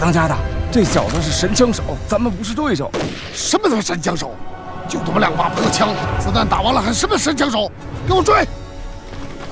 当家的，这小子是神枪手，咱们不是对手。 什么他妈神枪手？就他妈2把破枪，子弹打完了还什么神枪手？给我追！